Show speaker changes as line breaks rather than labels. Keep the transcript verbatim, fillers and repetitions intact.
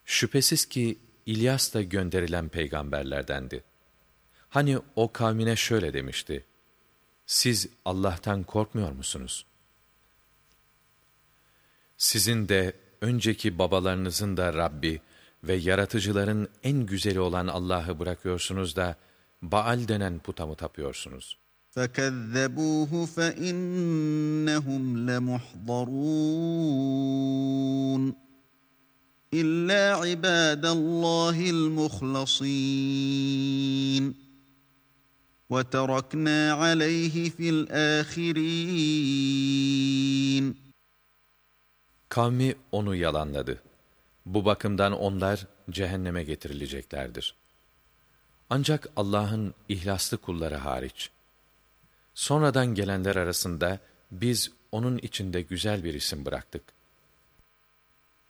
Şüphesiz ki İlyas da gönderilen peygamberlerdendi. Hani o kavmine şöyle demişti: Siz Allah'tan korkmuyor musunuz? Sizin de önceki babalarınızın da Rabbi ve yaratıcıların en güzeli olan Allah'ı bırakıyorsunuz da Baal denen puta mı tapıyorsunuz?
فَكَذَّبُوهُ فَإِنَّهُمْ لَمُحْضَرُونَ إِلَّا عِبَادَ اللّٰهِ الْمُخْلَصِينَ وَتَرَكْنَا عَلَيْهِ فِي الْآخِرِينَ
Kavmi onu yalanladı. Bu bakımdan onlar cehenneme getirileceklerdir. Ancak Allah'ın ihlaslı kulları hariç. Sonradan gelenler arasında biz onun içinde güzel bir isim bıraktık.